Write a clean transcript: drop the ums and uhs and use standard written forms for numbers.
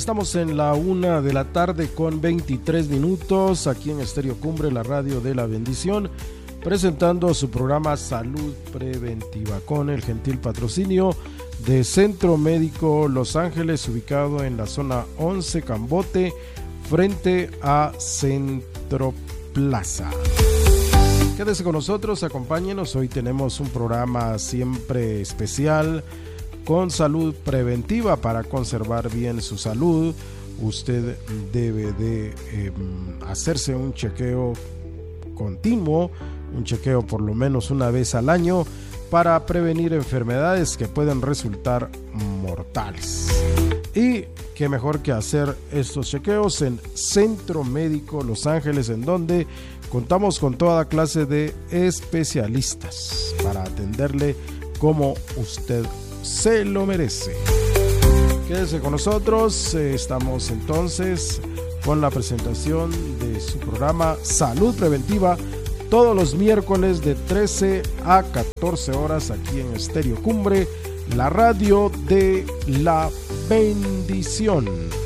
Estamos en la 1:00 con 23 minutos aquí en Estéreo Cumbre, la radio de la bendición, presentando su programa Salud Preventiva con el gentil patrocinio de Centro Médico Los Ángeles, ubicado en la zona 11 Cambote, frente a Centro Plaza. Quédese con nosotros, acompáñenos. Hoy tenemos un programa siempre especial con salud preventiva. Para conservar bien su salud, usted debe de hacerse un chequeo continuo, un chequeo por lo menos una vez al año, para prevenir enfermedades que pueden resultar mortales. Y qué mejor que hacer estos chequeos en Centro Médico Los Ángeles, en donde contamos con toda clase de especialistas para atenderle como usted se lo merece. Quédese con nosotros. Estamos entonces con la presentación de su programa Salud Preventiva, todos los miércoles de 13 a 14 horas aquí en Estéreo Cumbre, la radio de la bendición.